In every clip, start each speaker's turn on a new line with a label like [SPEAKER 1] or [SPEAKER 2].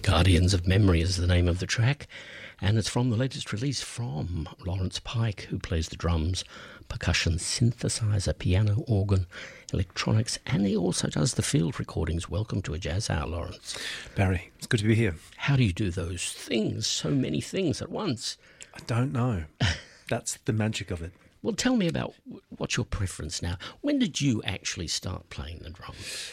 [SPEAKER 1] Guardians of Memory is the name of the track, and it's from the latest release from Lawrence Pike, who plays the drums, percussion, synthesizer, piano, organ, electronics, and he also does the field recordings. Welcome to A Jazz Hour, Lawrence.
[SPEAKER 2] Barry, it's good to be here.
[SPEAKER 1] How do you do those things, so many things at once?
[SPEAKER 2] I don't know. That's the magic of it.
[SPEAKER 1] Well, tell me about what's your preference now. When did you actually start playing the drums?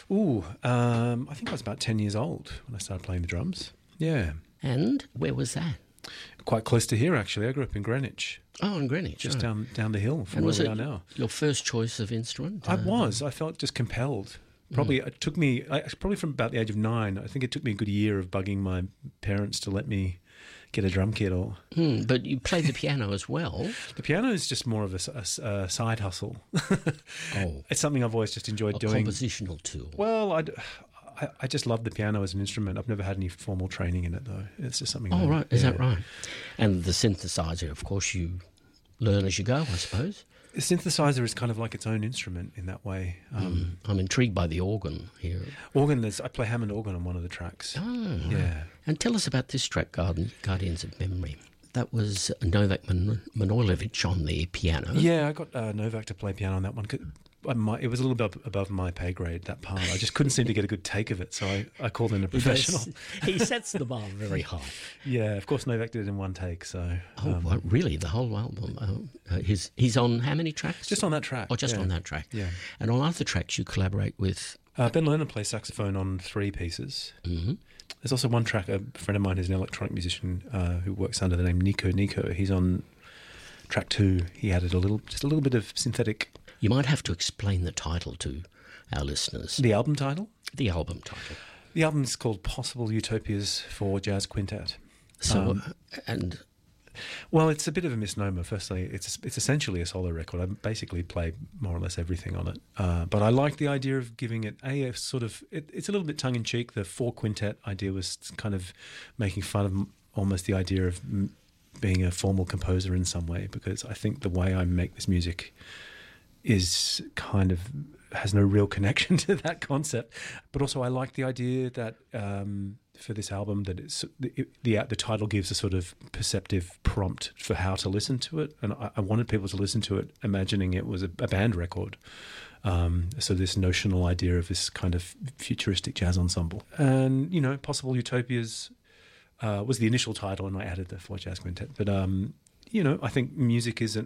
[SPEAKER 2] I think I was about 10 years old when I started playing the drums. Yeah.
[SPEAKER 1] And where was that?
[SPEAKER 2] Quite close to here, actually. I grew up in Greenwich.
[SPEAKER 1] Oh, in Greenwich.
[SPEAKER 2] Just down the hill from where we are now.
[SPEAKER 1] Your first choice of instrument?
[SPEAKER 2] I felt just compelled. Probably it took me, probably from about the age of 9, I think it took me a good year of bugging my parents to let me get a drum kit.
[SPEAKER 1] But you played the piano as well.
[SPEAKER 2] The piano is just more of a side hustle.
[SPEAKER 1] Oh.
[SPEAKER 2] It's something I've always just enjoyed doing.
[SPEAKER 1] A compositional tool.
[SPEAKER 2] Well, I just love the piano as an instrument. I've never had any formal training in it, though. It's just something...
[SPEAKER 1] Oh, right. Is that right? And the synthesizer, of course, you learn as you go, I suppose.
[SPEAKER 2] The synthesizer is kind of like its own instrument in that way.
[SPEAKER 1] I'm intrigued by the organ here.
[SPEAKER 2] I play Hammond organ on one of the tracks.
[SPEAKER 1] Oh,
[SPEAKER 2] yeah.
[SPEAKER 1] And tell us about this track, Guardians of Memory. That was Novak Manojlovic on the piano.
[SPEAKER 2] Yeah, I got Novak to play piano on that one. It was a little bit above my pay grade, that part. I just couldn't seem to get a good take of it, so I called in a professional.
[SPEAKER 1] He sets the bar very high.
[SPEAKER 2] Yeah, of course Novak did it in one take. So.
[SPEAKER 1] Well, really? The whole album? He's on how many tracks?
[SPEAKER 2] Just on that track.
[SPEAKER 1] Oh, just on that track.
[SPEAKER 2] Yeah.
[SPEAKER 1] And on other tracks you collaborate with?
[SPEAKER 2] Ben Lerner plays saxophone on 3 pieces.
[SPEAKER 1] Mm-hmm.
[SPEAKER 2] There's also one track, a friend of mine who's an electronic musician who works under the name Nico. He's on track 2. He added just a little bit of synthetic.
[SPEAKER 1] You might have to explain the title to our listeners.
[SPEAKER 2] The album title?
[SPEAKER 1] The album title.
[SPEAKER 2] The album is called Possible Utopias for Jazz Quintet.
[SPEAKER 1] So,
[SPEAKER 2] Well, it's a bit of a misnomer. Firstly, it's essentially a solo record. I basically play more or less everything on it. But I like the idea of giving it a sort of... It's a little bit tongue-in-cheek. The 4-quintet idea was kind of making fun of almost the idea of being a formal composer in some way, because I think the way I make this music is kind of has no real connection to that concept. But also I like the idea that for this album that the title gives a sort of perceptive prompt for how to listen to it, and I wanted people to listen to it imagining it was a band record. So this notional idea of this kind of futuristic jazz ensemble. And, Possible Utopias was the initial title, and I added the 4 Jazz Quintet. But, I think music is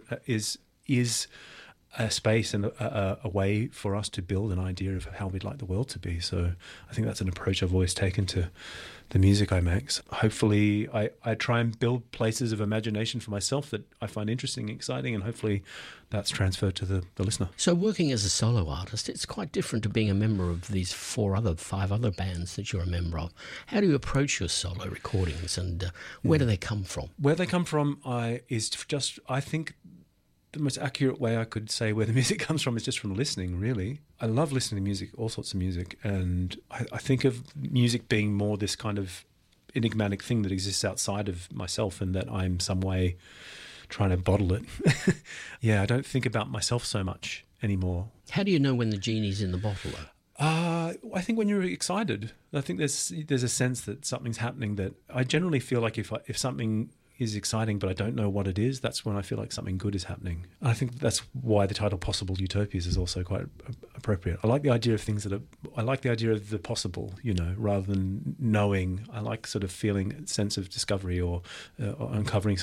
[SPEAKER 2] a space and a way for us to build an idea of how we'd like the world to be. So I think that's an approach I've always taken to the music I make. So hopefully I try and build places of imagination for myself that I find interesting and exciting, and hopefully that's transferred to the listener.
[SPEAKER 1] So working as a solo artist, it's quite different to being a member of these 5 other bands that you're a member of. How do you approach your solo recordings, and where do they come from?
[SPEAKER 2] Where they come from I think the most accurate way I could say where the music comes from is just from listening, really. I love listening to music, all sorts of music, and I think of music being more this kind of enigmatic thing that exists outside of myself, and that I'm some way trying to bottle it. Yeah, I don't think about myself so much anymore.
[SPEAKER 1] How do you know when the genie's in the bottle, though?
[SPEAKER 2] I think when you're excited, I think there's a sense that something's happening. That I generally feel like if something is exciting but I don't know what it is, that's when I feel like something good is happening. And I think that's why the title Possible Utopias is also quite appropriate. I like the idea of things I like the idea of the possible, rather than knowing. I like sort of feeling a sense of discovery or uncovering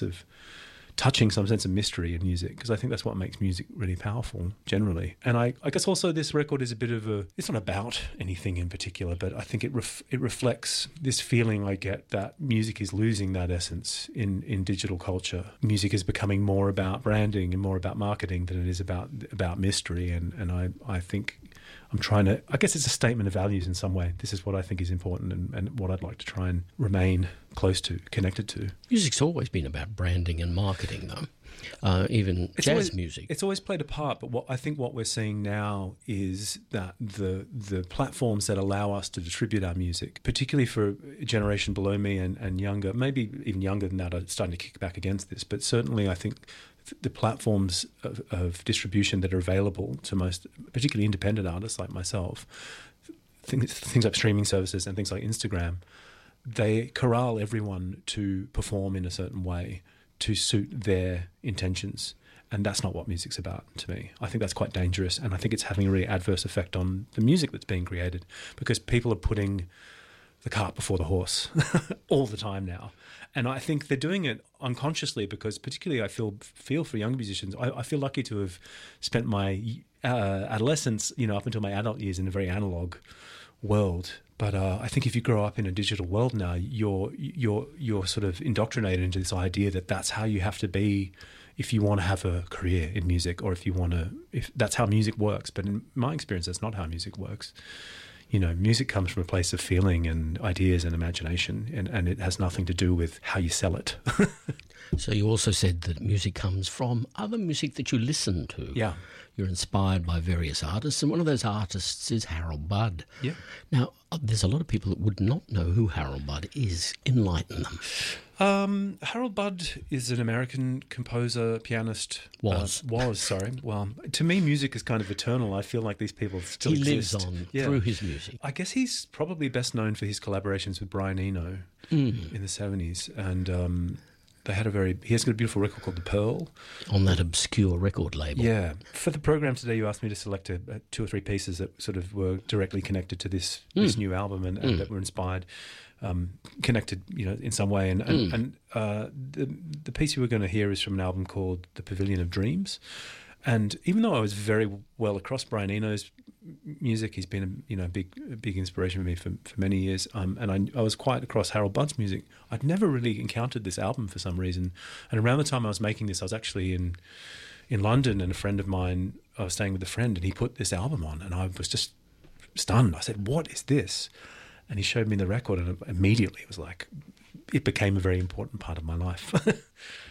[SPEAKER 2] touching some sense of mystery in music, because I think that's what makes music really powerful generally. And I guess also this record is a bit of it's not about anything in particular, but I think it reflects this feeling I get that music is losing that essence in digital culture. Music is becoming more about branding and more about marketing than it is about mystery, and I think I'm trying to, I guess it's a statement of values in some way. This is what I think is important and what I'd like to try and remain close to, connected to.
[SPEAKER 1] Music's always been about branding and marketing, though. Even jazz music.
[SPEAKER 2] It's always played a part, but what we're seeing now is that the platforms that allow us to distribute our music, particularly for a generation below me and younger, maybe even younger than that, are starting to kick back against this. But certainly I think the platforms of distribution that are available to most, particularly independent artists like myself, things like streaming services and things like Instagram, they corral everyone to perform in a certain way to suit their intentions. And that's not what music's about to me. I think that's quite dangerous, and I think it's having a really adverse effect on the music that's being created, because people are putting the cart before the horse all the time now. And I think they're doing it unconsciously, because particularly I feel for young musicians. I feel lucky to have spent my adolescence, up until my adult years, in a very analog world. But I think if you grow up in a digital world now, you're sort of indoctrinated into this idea that that's how you have to be if you want to have a career in music, or if that's how music works. But in my experience, that's not how music works. Music comes from a place of feeling and ideas and imagination, and it has nothing to do with how you sell it.
[SPEAKER 1] So you also said that music comes from other music that you listen to.
[SPEAKER 2] Yeah.
[SPEAKER 1] You're inspired by various artists, and one of those artists is Harold Budd.
[SPEAKER 2] Yeah.
[SPEAKER 1] Now, there's a lot of people that would not know who Harold Budd is. Enlighten them.
[SPEAKER 2] Harold Budd is an American composer, pianist.
[SPEAKER 1] Was,
[SPEAKER 2] sorry. Well, to me, music is kind of eternal. I feel like these people still exist.
[SPEAKER 1] He lives on through his music.
[SPEAKER 2] I guess he's probably best known for his collaborations with Brian Eno in the 70s. And he has got a beautiful record called The Pearl.
[SPEAKER 1] On that obscure record label.
[SPEAKER 2] Yeah. For the program today, you asked me to select 2 or 3 pieces that sort of were directly connected to this new album and that were inspired. Connected, in some way, and the piece you were going to hear is from an album called The Pavilion of Dreams. And even though I was very well across Brian Eno's music, he's been a big inspiration for me for many years. And I was quite across Harold Budd's music. I'd never really encountered this album for some reason. And around the time I was making this, I was actually in London, and a friend of mine, I was staying with a friend, and he put this album on, and I was just stunned. I said, "What is this?" And he showed me the record, and immediately it was like, it became a very important part of my life.